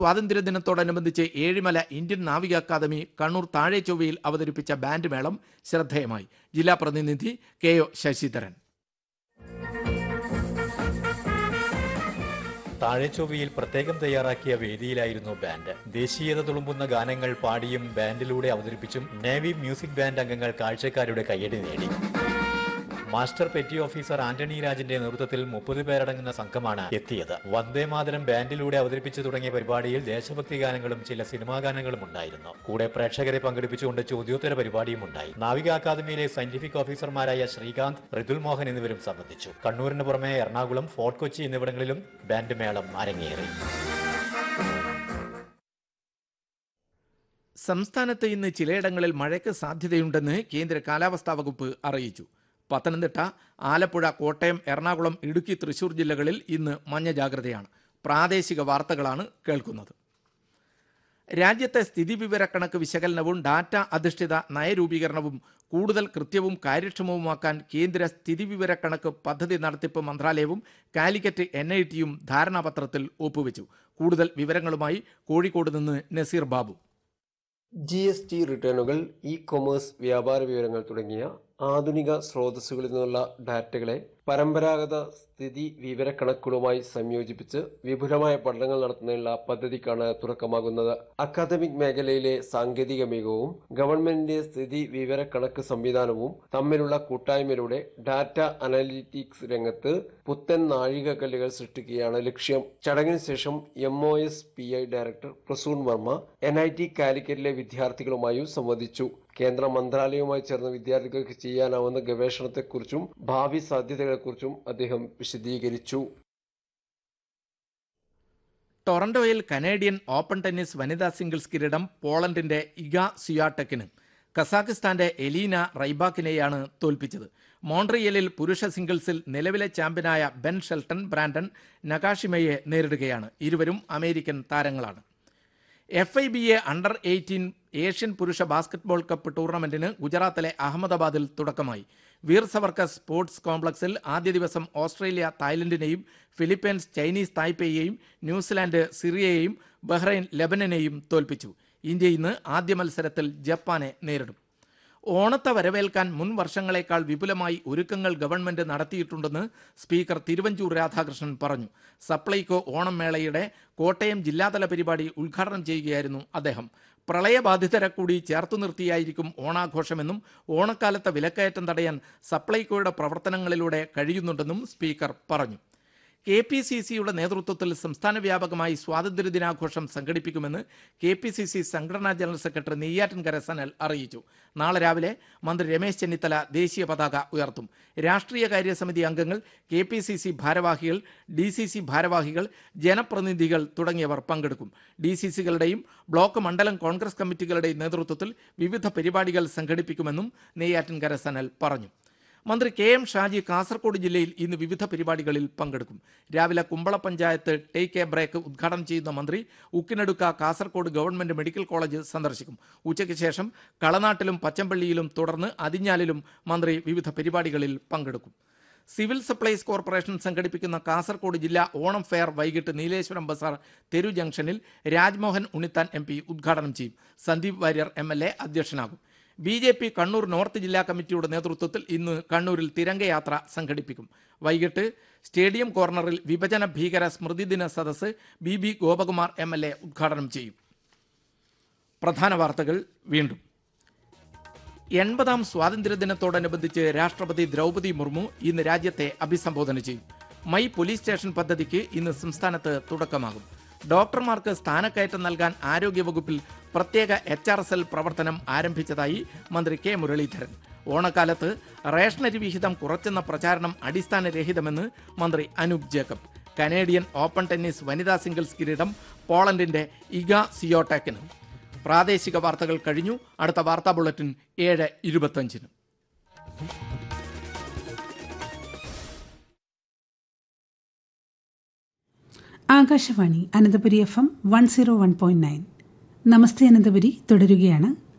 സ്വാതന്ത്ര്യദിനത്തോടനുബന്ധിച്ച് Ezhimala Indian നാവിക academy Kannur താഴെച്ചൊവ്വയിൽ അവതരിപ്പിച്ച band മേളം ശ്രദ്ധേയമായി. ജില്ലാ പ്രതിനിധി കെ.ഒ. ശശിധരൻ. താഴെച്ചൊവ്വയിൽ പ്രത്യേകം തയ്യാറാക്കിയ വേദിയിലായിരുന്നു ബാൻഡ്. ദേശീയത തുളുമ്പുന്ന ഗാനങ്ങൾ പാടിയും ബാൻഡിലൂടെ അവതരിപ്പിച്ചും നേവി മ്യൂസിക് ബാൻഡ് അംഗങ്ങൾ കാഴ്ചക്കാരുടെ കയ്യടി നേടി. മാസ്റ്റർ പെറ്റി ഓഫീസർ ആന്റണി രാജിന്റെ നേതൃത്വത്തിൽ 30 പേരടങ്ങുന്ന സംഘമാണ് എത്തിയത്. വന്ദേമാതരം ബാൻഡിലൂടെ അവതരിപ്പിച്ചു തുടങ്ങിയ പരിപാടിയിൽ ദേശഭക്തി ഗാനങ്ങളും ചില സിനിമാ ഗാനങ്ങളും ഉണ്ടായിരുന്നു. കൂടെ പ്രേക്ഷകരെ പങ്കെടുപ്പിച്ചുകൊണ്ട് ചോദ്യോത്തര പരിപാടിയും ഉണ്ടായി. നാവിക അക്കാദമിയിലെ സയന്റിഫിക് ഓഫീസർമാരായ ശ്രീകാന്ത്, ഋതുൽ മോഹൻ എന്നിവരും സംബന്ധിച്ചു. കണ്ണൂരിന് പുറമെ എറണാകുളം, ഫോർട്ട് കൊച്ചി എന്നിവിടങ്ങളിലും ബാൻഡ് മേളം അരങ്ങേറി. സംസ്ഥാനത്ത് ഇന്ന് ചിലയിടങ്ങളിൽ മഴയ്ക്ക് സാധ്യതയുണ്ടെന്ന് കേന്ദ്ര കാലാവസ്ഥാ വകുപ്പ് അറിയിച്ചു. പത്തനംതിട്ട, ആലപ്പുഴ, കോട്ടയം, എറണാകുളം, ഇടുക്കി, തൃശൂർ ജില്ലകളിൽ ഇന്ന് മഞ്ഞ ജാഗ്രതയാണ്. പ്രാദേശിക വാർത്തകളാണ് കേൾക്കുന്നത്. രാജ്യത്തെ സ്ഥിതിവിവരക്കണക്ക് വിശകലനവും ഡാറ്റ അധിഷ്ഠിത നയരൂപീകരണവും കൂടുതൽ കൃത്യവും കാര്യക്ഷമവുമാക്കാൻ കേന്ദ്ര സ്ഥിതിവിവരക്കണക്ക് പദ്ധതി നടത്തിപ്പ് മന്ത്രാലയവും കാലിക്കറ്റ് NITയും ധാരണാപത്രത്തിൽ ഒപ്പുവെച്ചു. കൂടുതൽ വിവരങ്ങളുമായി കോഴിക്കോട് നിന്ന് നസീർ ബാബു. GST റിട്ടേണുകൾ, ഇ-കൊമേഴ്സ് വ്യാപാര വിവരങ്ങൾ തുടങ്ങിയ ആധുനിക സ്രോതസ്സുകളിൽ നിന്നുള്ള ഡാറ്റകളെ പരമ്പരാഗത സ്ഥിതി വിവരക്കണക്കുകളുമായി സംയോജിപ്പിച്ച് വിപുലമായ പഠനങ്ങൾ നടത്തുന്നതിനുള്ള പദ്ധതിക്കാണ് തുടക്കമാകുന്നത്. അക്കാദമിക് മേഖലയിലെ സാങ്കേതിക മികവും ഗവൺമെന്റിന്റെ സ്ഥിതി വിവരക്കണക്ക് സംവിധാനവും തമ്മിലുള്ള കൂട്ടായ്മയിലൂടെ ഡാറ്റ അനലിറ്റിക്സ് രംഗത്ത് പുത്തൻ നാഴികക്കല്ലുകൾ സൃഷ്ടിക്കുകയാണ് ലക്ഷ്യം. ചടങ്ങിന് ശേഷം MOSPI director Prasoon Varma NIT കാലിക്കറ്റിലെ വിദ്യാർത്ഥികളുമായും സംവദിച്ചു. കേന്ദ്ര മന്ത്രാലയവുമായി ചേർന്ന് വിദ്യാർത്ഥികൾക്ക് ചെയ്യാനാവുന്ന ഗവേഷണത്തെക്കുറിച്ചും ഭാവി സാധ്യതകളെക്കുറിച്ചും അദ്ദേഹം വിശദീകരിച്ചു. ടൊറന്റോയിൽ കനേഡിയൻ ഓപ്പൺ ടെന്നീസ് വനിതാ സിംഗിൾസ് കിരീടം പോളണ്ടിന്റെ ഇഗ സ്വിയാടെക്കിന് കസാഖിസ്ഥാന്റെ എലീന റൈബാക്കിനെയാണ് തോൽപ്പിച്ചത്. മോൺട്രിയലിൽ പുരുഷ സിംഗിൾസിൽ നിലവിലെ ചാമ്പ്യനായ ബെൻ ഷെൽട്ടൺ ബ്രാൻഡൻ നകാഷിമയെ നേരിടുകയാണ്. ഇരുവരും അമേരിക്കൻ താരങ്ങളാണ്. FIBA അണ്ടർ 18 ഏഷ്യൻ പുരുഷ ബാസ്കറ്റ്ബോൾ കപ്പ് ടൂർണമെന്റിന് ഗുജറാത്തിലെ അഹമ്മദാബാദിൽ തുടക്കമായി. വീർ സവർക്കർ സ്പോർട്സ് കോംപ്ലക്സിൽ ആദ്യ ദിവസം Australia തായ്ലൻഡിനെയും Philippines Chinese തായ്പേയെയും New Zealand സിറിയയെയും Bahrain ലെബനനെയും തോൽപ്പിച്ചു. ഇന്ത്യ ഇന്ന് ആദ്യ മത്സരത്തിൽ ജപ്പാനെ നേരിടും. ഓണത്തെ വരവേൽക്കാൻ മുൻ വർഷങ്ങളെക്കാൾ വിപുലമായി ഒരുക്കങ്ങൾ ഗവൺമെന്റ് നടത്തിയിട്ടുണ്ടെന്ന് സ്പീക്കർ തിരുവഞ്ചൂർ രാധാകൃഷ്ണൻ പറഞ്ഞു. സപ്ലൈകോ ഓണം മേളയുടെ കോട്ടയം ജില്ലാതല പരിപാടി ഉദ്ഘാടനം ചെയ്യുകയായിരുന്നു അദ്ദേഹം. പ്രളയബാധിതരെ കൂടി ചേർത്തു നിർത്തിയായിരിക്കും ഓണാഘോഷമെന്നും ഓണക്കാലത്തെ വിലക്കയറ്റം തടയാൻ സപ്ലൈകോയുടെ പ്രവർത്തനങ്ങളിലൂടെ കഴിയുന്നുണ്ടെന്നും സ്പീക്കർ പറഞ്ഞു. KPCCയുടെ നേതൃത്വത്തിൽ സംസ്ഥാന വ്യാപകമായി സ്വാതന്ത്ര്യദിനാഘോഷം സംഘടിപ്പിക്കുമെന്ന് KPCC സംഘടനാ ജനറൽ സെക്രട്ടറി നെയ്യാറ്റിൻകര സനൽ അറിയിച്ചു. നാളെ രാവിലെ മന്ത്രി രമേശ് ചെന്നിത്തല ദേശീയ പതാക ഉയർത്തും. രാഷ്ട്രീയകാര്യ സമിതി അംഗങ്ങൾ, KPCC ഭാരവാഹികൾ, DCC ഭാരവാഹികൾ, ജനപ്രതിനിധികൾ തുടങ്ങിയവർ പങ്കെടുക്കും. DCCകളുടെയും ബ്ലോക്ക് മണ്ഡലം കോൺഗ്രസ് കമ്മിറ്റികളുടെയും നേതൃത്വത്തിൽ വിവിധ പരിപാടികൾ സംഘടിപ്പിക്കുമെന്നും നെയ്യാറ്റിൻകര സനൽ പറഞ്ഞു. മന്ത്രി KM ഷാജി കാസർഗോഡ് ജില്ലയിൽ ഇന്ന് വിവിധ പരിപാടികളിൽ പങ്കെടുക്കും. രാവിലെ Kumbla panchayat take A break ഉദ്ഘാടനം ചെയ്യുന്ന മന്ത്രി Ukkinadukka Kasaragod government medical college സന്ദർശിക്കും. ഉച്ചയ്ക്ക് ശേഷം കളനാട്ടിലും പച്ചമ്പള്ളിയിലും തുടർന്ന് അതിഞ്ഞാലിലും മന്ത്രി വിവിധ പരിപാടികളിൽ പങ്കെടുക്കും. സിവിൽ സപ്ലൈസ് കോർപ്പറേഷൻ സംഘടിപ്പിക്കുന്ന കാസർഗോഡ് ജില്ലാ ഓണം ഫെയർ വൈകിട്ട് നീലേശ്വരം ബസാർ തെരു ജംഗ്ഷനിൽ രാജ്മോഹൻ ഉണ്ണിത്താൻ MP ഉദ്ഘാടനം ചെയ്യും. Sandeep Warrier MLA അധ്യക്ഷനാകും. BJP Kannur north ജില്ലാ കമ്മിറ്റിയുടെ നേതൃത്വത്തിൽ ഇന്ന് കണ്ണൂരിൽ തിരംഗയാത്ര സംഘടിപ്പിക്കും. വൈകിട്ട് സ്റ്റേഡിയം കോർണറിൽ വിഭജന ഭീകര സ്മൃതിദിന സദസ്സ് BB ഗോപകുമാർ MLA ഉദ്ഘാടനം ചെയ്യും. പ്രധാന വാർത്തകൾ വീണ്ടും. 80ാം സ്വാതന്ത്ര്യദിനത്തോടനുബന്ധിച്ച് രാഷ്ട്രപതി ദ്രൗപദി മുർമു ഇന്ന് രാജ്യത്തെ അഭിസംബോധന ചെയ്യും. മൈ പോലീസ് സ്റ്റേഷൻ പദ്ധതിക്ക് ഇന്ന് സംസ്ഥാനത്ത് തുടക്കമാകും. ഡോക്ടർമാർക്ക് സ്ഥാനക്കയറ്റം നൽകാൻ ആരോഗ്യവകുപ്പിൽ പ്രത്യേക HRSL പ്രവർത്തനം ആരംഭിച്ചതായി മന്ത്രി K മുരളീധരൻ. ഓണക്കാലത്ത് റേഷനരി വിഹിതം കുറച്ചെന്ന പ്രചാരണം അടിസ്ഥാനരഹിതമെന്ന് മന്ത്രി Anoop Jacob. Canadian open tennis വനിതാ സിംഗിൾസ് കിരീടം പോളണ്ടിന്റെ ഇഗ സ്വിയാടെക്കിന്. പ്രാദേശിക വാർത്തകൾ കഴിഞ്ഞു. അടുത്ത വാർത്താ ബുള്ളറ്റിൻ 7:25. ആകാശവാണി അനന്തപുരി FM 101.9. നമസ്തേ അനന്തപുരി തുടരുകയാണ്.